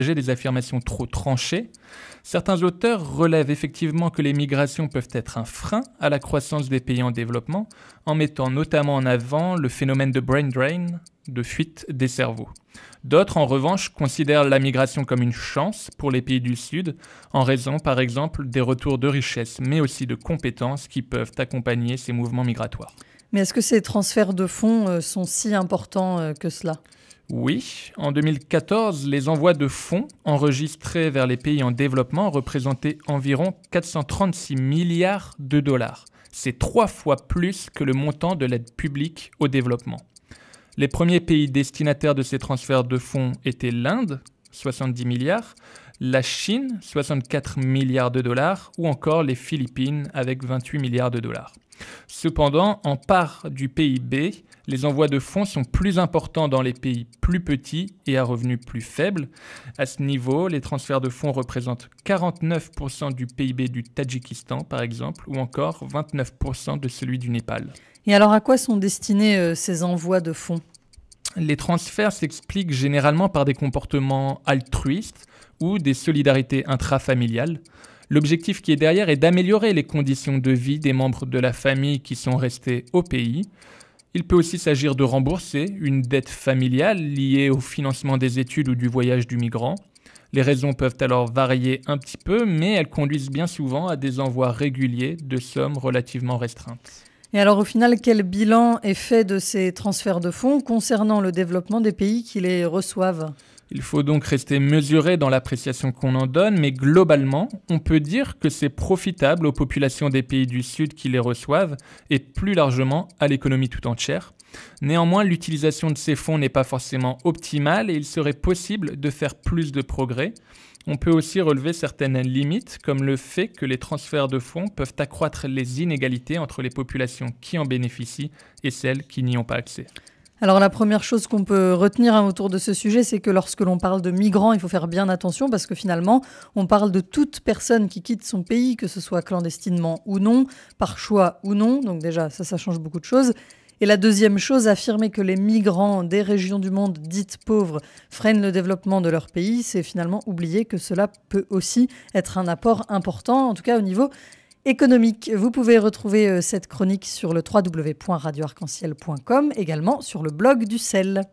des affirmations trop tranchées. Certains auteurs relèvent effectivement que les migrations peuvent être un frein à la croissance des pays en développement, en mettant notamment en avant le phénomène de brain drain, de fuite des cerveaux. D'autres, en revanche, considèrent la migration comme une chance pour les pays du Sud, en raison, par exemple, des retours de richesses, mais aussi de compétences qui peuvent accompagner ces mouvements migratoires. Mais est-ce que ces transferts de fonds sont si importants que cela ? Oui, en 2014, les envois de fonds enregistrés vers les pays en développement représentaient environ 436 milliards de dollars. C'est 3 fois plus que le montant de l'aide publique au développement. Les premiers pays destinataires de ces transferts de fonds étaient l'Inde, 70 milliards, la Chine, 64 milliards de dollars, ou encore les Philippines avec 28 milliards de dollars. Cependant, en part du PIB, les envois de fonds sont plus importants dans les pays plus petits et à revenus plus faibles. À ce niveau, les transferts de fonds représentent 49% du PIB du Tadjikistan, par exemple, ou encore 29% de celui du Népal. Et alors, à quoi sont destinés ces envois de fonds ? Les transferts s'expliquent généralement par des comportements altruistes ou des solidarités intrafamiliales. L'objectif qui est derrière est d'améliorer les conditions de vie des membres de la famille qui sont restés au pays. Il peut aussi s'agir de rembourser une dette familiale liée au financement des études ou du voyage du migrant. Les raisons peuvent alors varier un petit peu, mais elles conduisent bien souvent à des envois réguliers de sommes relativement restreintes. Et alors au final, quel bilan est fait de ces transferts de fonds concernant le développement des pays qui les reçoivent ? Il faut donc rester mesuré dans l'appréciation qu'on en donne, mais globalement, on peut dire que c'est profitable aux populations des pays du Sud qui les reçoivent et plus largement à l'économie tout entière. Néanmoins, l'utilisation de ces fonds n'est pas forcément optimale et il serait possible de faire plus de progrès. On peut aussi relever certaines limites, comme le fait que les transferts de fonds peuvent accroître les inégalités entre les populations qui en bénéficient et celles qui n'y ont pas accès. Alors la première chose qu'on peut retenir autour de ce sujet, c'est que lorsque l'on parle de migrants, il faut faire bien attention parce que finalement, on parle de toute personne qui quitte son pays, que ce soit clandestinement ou non, par choix ou non. Donc déjà, ça change beaucoup de choses. Et la deuxième chose, affirmer que les migrants des régions du monde dites pauvres freinent le développement de leur pays, c'est finalement oublier que cela peut aussi être un apport important, en tout cas au niveau économique. Vous pouvez retrouver cette chronique sur le www.radioarc-en-ciel.com, également sur le blog du CEL.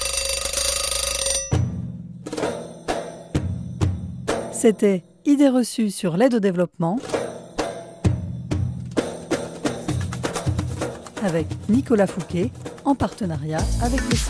C'était Idées reçues sur l'aide au développement avec Nicolas Fouquet en partenariat avec le CEL.